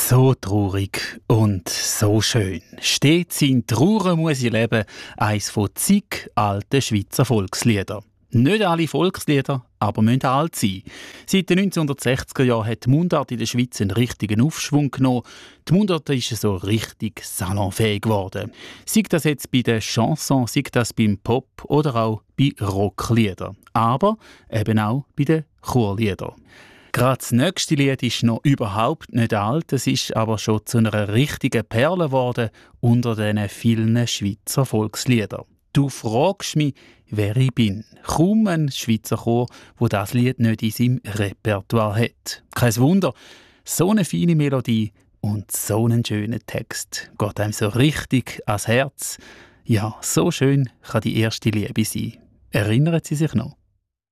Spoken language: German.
So traurig und so schön. Stets in Trauer muss ich leben, eins von zig alten Schweizer Volkslieder. Nicht alle Volkslieder, aber müssen alt sein. Seit den 1960er Jahren hat die Mundart in der Schweiz einen richtigen Aufschwung genommen. Die Mundart ist so richtig salonfähig geworden. Sei das jetzt bei den Chansons, sei das beim Pop oder auch bei Rockliedern. Aber eben auch bei den Chorliedern. Gerade das nächste Lied ist noch überhaupt nicht alt, es ist aber schon zu einer richtigen Perle geworden unter diesen vielen Schweizer Volksliedern. «Du fragst mich, wer ich bin». Kaum ein Schweizer Chor, wo das Lied nicht in seinem Repertoire hat. Kein Wunder, so eine feine Melodie und so einen schönen Text geht einem so richtig ans Herz. Ja, so schön kann die erste Liebe sein. Erinnern Sie sich noch?